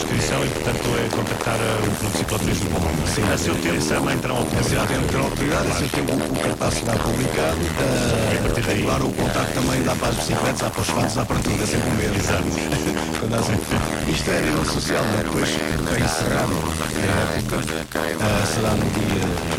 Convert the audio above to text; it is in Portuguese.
inscrição e, portanto, é contactar o cicloturismo. Sim, A seu tempo também terão oportunidade. a seu tempo o cartaz será publicado. Claro, o contacto também dá para as bicicletas, dá para os fatos, dá para tudo, é sempre o mesmo. Exato. Isto é a nível social, depois para encerrar, será no dia